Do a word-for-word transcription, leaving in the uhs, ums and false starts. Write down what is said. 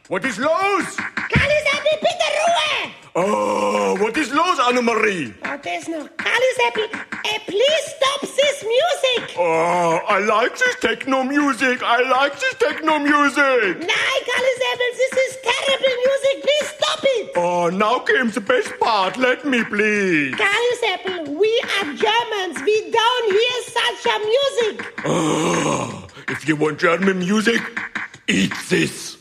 What is los? Kalliseppel, bitte Ruhe! Oh, what is los, Annemarie? Oh, there's no Kalliseppel. Uh, please stop this music. Oh, I like this techno music. I like this techno music. Nein, Kalliseppel, this is terrible music. Please stop it. Oh, now came the best part. Let me, please. Kalliseppel, we are Germans. We don't hear such a music. Oh, if you want German music, eat this.